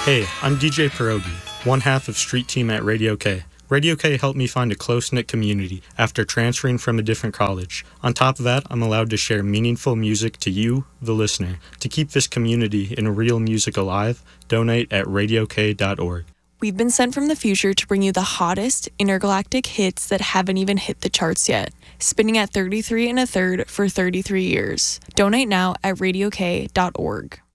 Hey, I'm DJ Pierogi, one half of Street Team at Radio K. Radio K helped me find a close-knit community after transferring from a different college. On top of that, I'm allowed to share meaningful music to you, the listener. To keep this community and real music alive, donate at radiok.org. We've been sent from the future to bring you the hottest intergalactic hits that haven't even hit the charts yet, spinning at 33 1/3 for 33 years. Donate now at radiok.org.